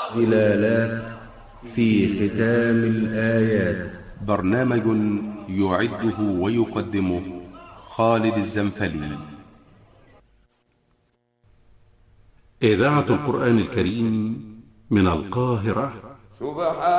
دلالات في ختام الآيات. برنامج يعده ويقدمه خالد الزنفلي. إذاعة القرآن الكريم من القاهرة.